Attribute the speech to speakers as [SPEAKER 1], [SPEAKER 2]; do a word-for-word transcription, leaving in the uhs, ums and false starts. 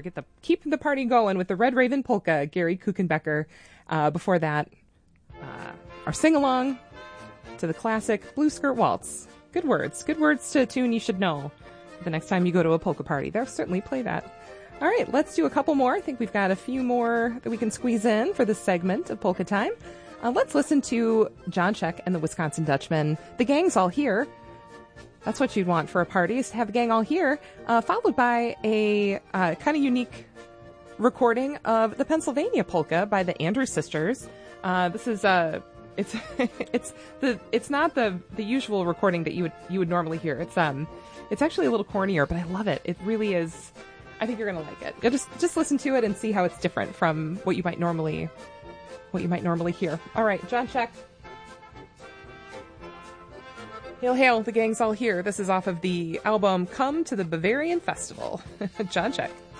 [SPEAKER 1] get the keep the party going with the Red Raven Polka, Gary Kuchenbecker. Uh, before that, uh, our sing-along to the classic Blue Skirt Waltz. Good words. Good words to a tune you should know the next time you go to a polka party. They'll certainly play that. All right, let's do a couple more. I think we've got a few more that we can squeeze in for this segment of Polka Time. Uh, let's listen to John Czech and the Wisconsin Dutchman. The gang's all here. That's what you'd want for a party, is to have the gang all here, uh, followed by a uh, kind of unique recording of the Pennsylvania Polka by the Andrews Sisters. Uh, this is uh, it's it's the it's not the the usual recording that you would you would normally hear. It's um it's actually a little cornier, but I love it. It really is. I think you're gonna like it. You'll just just listen to it and see how it's different from what you might normally what you might normally hear. All right, John Czech. Hail, hail, the gang's all here. This is off of the album Come to the Bavarian Festival. John Czech.